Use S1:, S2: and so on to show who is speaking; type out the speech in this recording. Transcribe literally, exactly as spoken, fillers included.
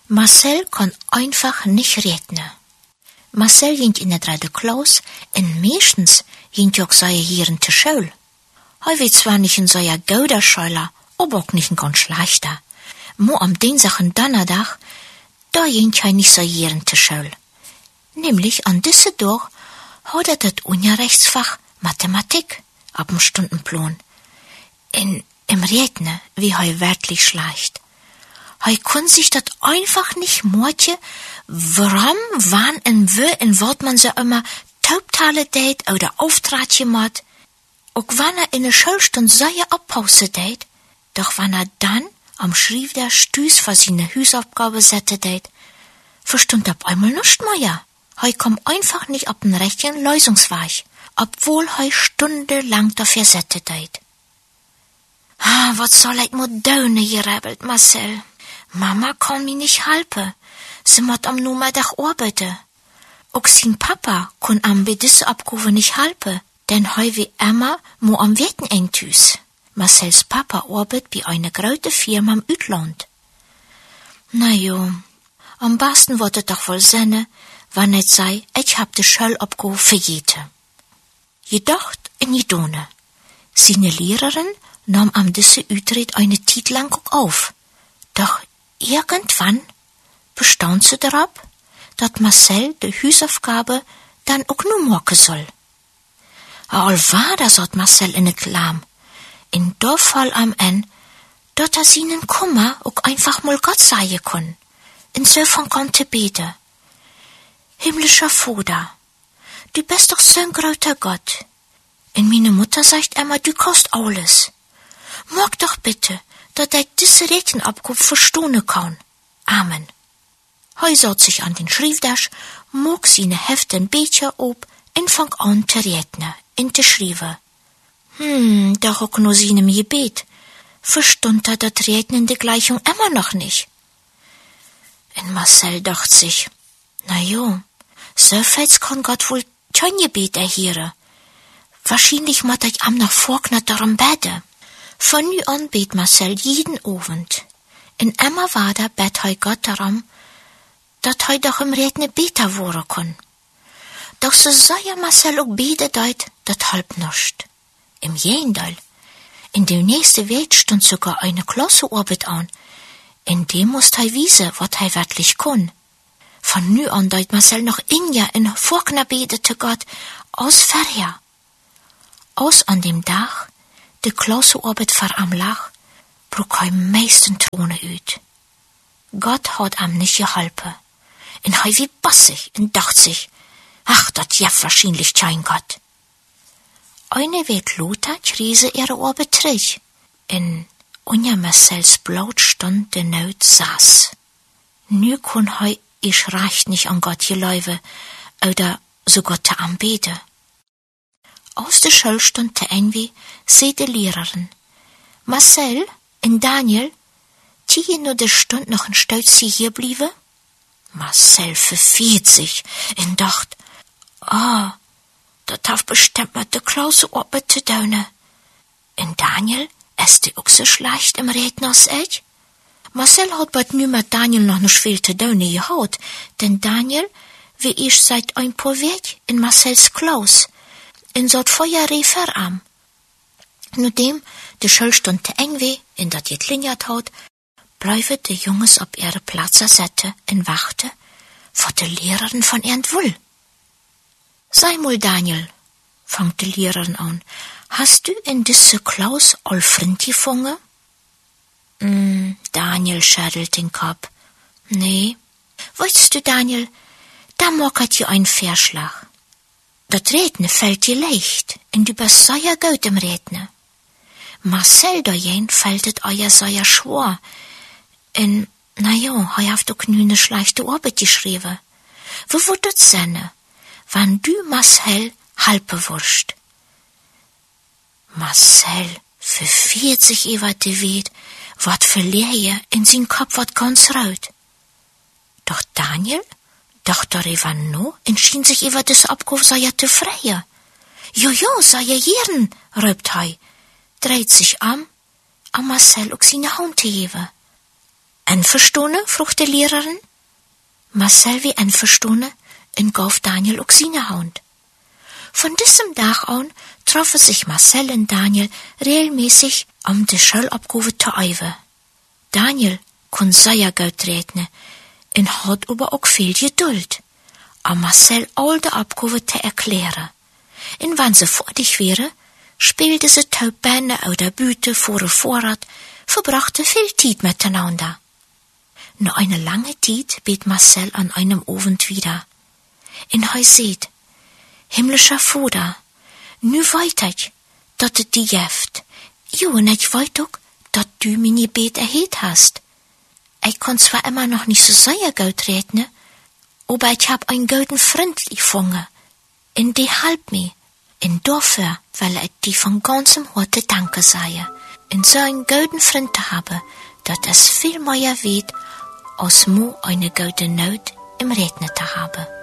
S1: Marcel kann einfach nicht reden. Marcel ging in der dritte Klasse und meistens ging auch seine Hieren zur Schule. Er wird zwar nicht ein solcher guter Schüler, aber auch nicht ein ganz schlechter. Mo am Dienstag und Donnerstag, da ging er nicht so Hieren zur Schule. Nämlich an diese Tag hat er das Unterrichtsfach Mathematik auf dem Stundenplan. In, im Reden, wie er wirklich schleicht. Er kann sich das einfach nicht merken, warum, wann und wo und wat man so immer Taubtale deit oder Auftratje macht. Auch wenn er in der Schulstunde seine Abpause deit, doch wenn er dann am Schrieb der Stüß für seine Hausaufgabe sette deit, verstund er auf einmal nicht mehr. Er kam einfach nicht auf den rechten Lösungsweg, obwohl er stundenlang dafür sette deit. Ah, was soll ich mir döne, gerebelt Marcel? Mama kann mir nicht helfen. Sie muss am Nummertag arbeiten. Auch sein Papa kann am bei dieser Abgabe nicht helfen, denn heu wie immer mo am Wetten engtüs. Marcels Papa arbeitet bei einer großen Firma im Utland. Na jo, am besten wird es doch wohl sein, wenn es sei, ich hab die Schulabgabe verjete. Jedoch in die Donne. Seine Lehrerin nahm am diese Utrecht eine Zeit lang auch auf. Doch irgendwann bestaunt sie darauf, dass Marcel die Hausaufgabe dann auch nur machen soll. All war das, hat Marcel in het Lahm. In der Fall am Ende, dass er seinen Kummer auch einfach mal Gott sagen kann. In so von konnte beten. Himmlischer Vater, du bist doch so ein großer Gott. Und meine Mutter sagt immer, du kannst alles. Mag doch bitte, dass ich diese Rechenabgabe verstehen kann. Amen. Heu saut sich an den Schrifttisch, mag seine Hefte ein bisschen ob und fang an zu rechnen, in zu schreiben. Hm, doch auch nur seinem Gebet. Verstund er das Rechnen die Gleichung immer noch nicht. Und Marcel dacht sich, na jo, so fälls kann Gott wohl kein Gebet erhören. Wahrscheinlich muss ich am nach vorknat darum beten. Von nu an bet Marcel jeden Abend. In immer war der bet hei Gott darum, dat hei doch im Redne beter worden kann. Doch so sei ja Marcel auch bete deit, dat halb nischt. Im Gegenteil, in der nächsten Welt stund sogar eine Klassearbeit an, in dem musst hei wiesen, wat hei wirklich kann. Von nu an deit Marcel noch in ja in Vorkna betete Gott aus vorher. Aus an dem Dach, de Klassearbeit vor am Lach, brug hei meisten Tone uit. Gott hat am nicht geholpen. En hei wie bassig en dacht sich, ach, dat jef wahrscheinlich kein Gott. Eine Week Lothar kriese ihre Arbeit zurück. En unja Marcels Blut stund de Not saß. Nu kun hei ich recht nicht an Gott geläufe, oder so Gott anbete. Aus der Schulstunde irgendwie seh die Lehrerin. Marcel und Daniel, die nur der Stunde noch ein Stolz hier blieben? Marcel verfiert sich und dacht, ah, oh, dat hat bestimmt mit der Klassearbeit zu tun. Und Daniel, ist die auch so schlecht im Reden als ich? Marcel hat bald nu mit Daniel noch nicht viel zu tun gehabt, denn Daniel, wie ich seit ein paar Weg in Marcels Klaus, in so Feuerreh verarm. Nachdem die Schulstunde eng weh, in dat geklingert hat, bleiben die Jungs auf ihre Plätze sitzen und warten vor der Lehrerin von ihren Wull. Sei mal, Daniel, fangt die Lehrerin an, hast du in diese Klaus all Freund gefunden? Mm, Daniel schüttelt den Kopf. Nee. Weißt du, Daniel, da mockert dir ein Vorschlag. Dat Redne fällt dir leicht, und du bist sehr gut im Redne. Marcel dajen fällt et euer sehr schwer, en, na ja, er hat doch nu ne schlechte Arbeit geschrieben. Wo wird das sein, wenn du Marcel halpe wurst? Marcel verfiert sich über die Welt, wat verlehe in sein Kopf wat ganz rot. Doch Daniel dacht darüber no, und schien sich über das Abkauf sei er zu freien. Jojo, sei er jeden, röpt hei, dreht sich am, am Marcel auch seine Hand zu geben. Einverstanden? Frucht die Lehrerin. Marcel wie einverstanden und gauf Daniel auch seine Hand. Von diesem Tag an trafen sich Marcel und Daniel regelmäßig, um die Schulaufgabe zu üben. Daniel kon sehr gut reden und hat aber auch viel Geduld, um Marcel all die Aufgaben zu erklären. Und wenn sie fertig wäre, spielte sie Taubbeine oder Büte vor Vorrat, verbrachte viel Zeit miteinander. Nach einer langen Zeit bet Marcel an einem Abend wieder. Und er seht, himmlischer Vater, nu weet ich, dat het die jeft. Jo, und ich weet auch, dat du meine Gebet erhört hast. Ich kann zwar immer noch nicht so sehr gut reden, aber ich hab einen guten Freund gefunden. Und die halb mir. Und dafür will ich die von ganzem Herzen Danke sagen. Und so einen guten Freund zu haben, dat es viel mehr wert, als nur eine gute Not im Reden zu haben.